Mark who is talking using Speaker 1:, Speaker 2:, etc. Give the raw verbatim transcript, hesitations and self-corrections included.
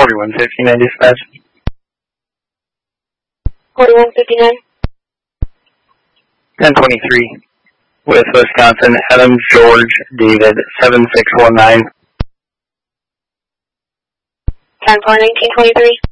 Speaker 1: forty-one fifty-nine dispatch.
Speaker 2: forty-one fifty-nine.
Speaker 1: ten twenty-three. With Wisconsin, Adam George David, seven six one nine.
Speaker 2: ten four nineteen twenty-three.